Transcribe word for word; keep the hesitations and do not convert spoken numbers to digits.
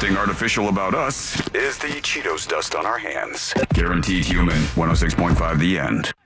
thing artificial about us is the Cheetos dust on our hands. Guaranteed human. one oh six point five The End.